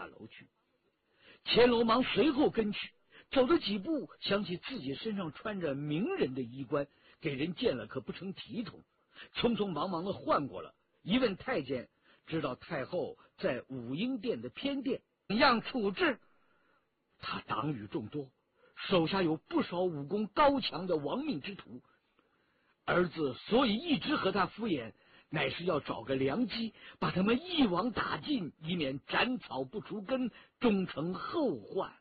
楼去。乾隆忙随后跟去，走了几步，想起自己身上穿着名人的衣冠，给人见了可不成体统，匆匆忙忙的换过了。一问太监，知道太后在武英殿的偏殿，怎样处置？他党羽众多，手下有不少武功高强的亡命之徒，儿子所以一直和他敷衍，乃是要找个良机，把他们一网打尽，以免斩草不除根，终成后患。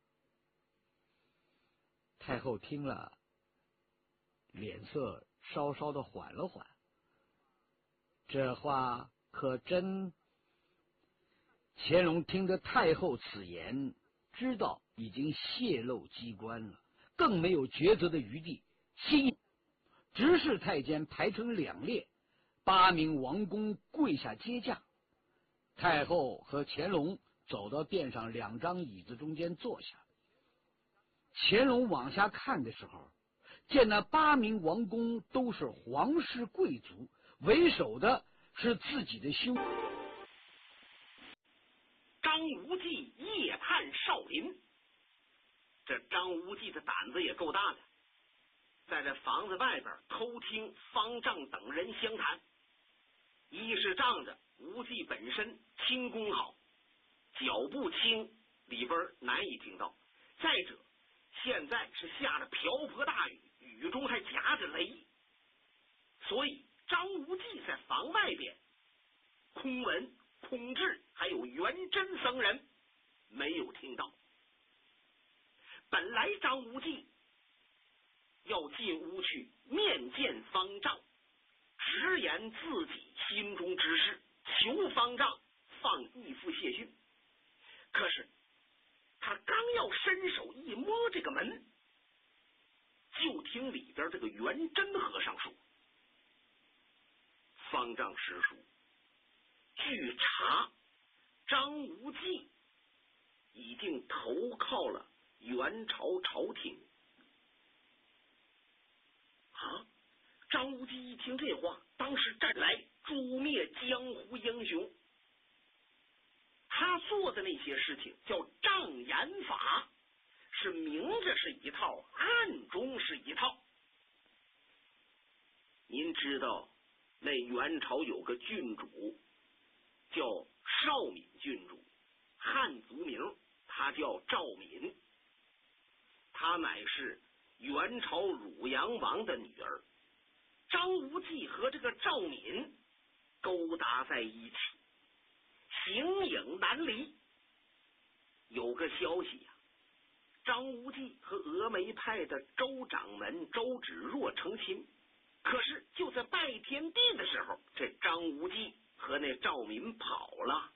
太后听了，脸色稍稍的缓了缓，这话可真？乾隆听得太后此言，知道已经泄露机关了，更没有抉择的余地，心指示太监排成两列，8名王公跪下接驾。太后和乾隆走到殿上2张椅子中间坐下。乾隆往下看的时候，见那8名王公都是皇室贵族，为首的是自己的兄张无忌夜探少林。这张无忌的胆子也够大的，在这房子外边偷听方丈等人相谈。一是仗着无忌本身轻功好，脚步轻，里边难以听到；再者，现在是下着瓢泼大雨，雨中还夹着雷，所以张无忌在房外边，空文、空智还有元真僧人没有听到。本来张无忌要进屋去面见方丈，直言自己心中之事，求方丈放义父谢逊。可是他刚要伸手一摸这个门，就听里边这个元真和尚说：“方丈师叔，据查，张无忌已经投靠了元朝朝廷。”啊！张无忌一听这话，当时站来诛灭江湖英雄。他做的那些事情叫障眼法，是明着是一套，暗中是一套。您知道那元朝有个郡主叫绍敏郡主，汉族名他叫赵敏，他乃是元朝汝阳王的女儿。张无忌和这个赵敏勾搭在一起，形影难离。有个消息呀，张无忌和峨眉派的周掌门周芷若成亲，可是就在拜天地的时候，这张无忌和那赵敏跑了。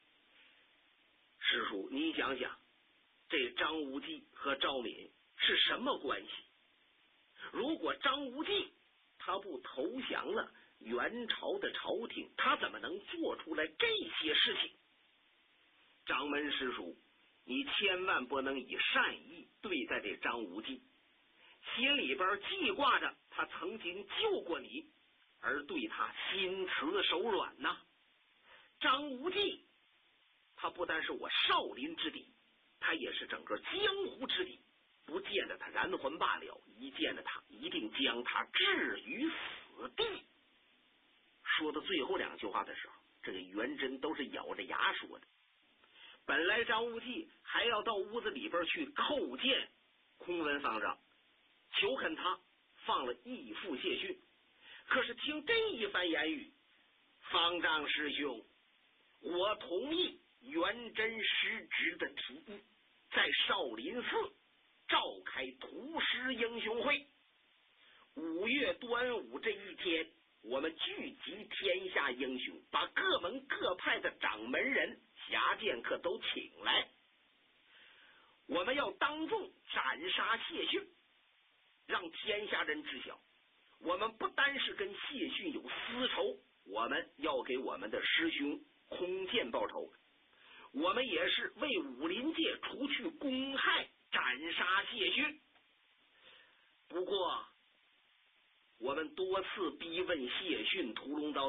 师叔，你想想，这张无忌和赵敏是什么关系？如果张无忌他不投降了元朝的朝廷，他怎么能做出来这些事情？掌门师叔，你千万不能以善意对待这张无忌，心里边记挂着他曾经救过你，而对他心慈手软呐。张无忌他不单是我少林之敌，他也是整个江湖之敌，不见得他燃魂罢了，一见着他一定将他置于死地。说到最后2句话的时候，这个元真都是咬着牙说的。本来张无忌还要到屋子里边去叩见空文方丈，求恳他放了义父谢逊，可是听这一番言语，方丈师兄，我同意元真师侄的提议，在少林寺召开屠师英雄会。5月端午这一天，我们聚集天下英雄，把各门各派的掌门人、侠剑客都请来，我们要当众斩杀谢逊，让天下人知晓，我们不单是跟谢逊有私仇，我们要给我们的师兄空剑报仇，我们也是为武林界除去公害，斩杀谢逊。不过我们多次逼问谢逊屠龙刀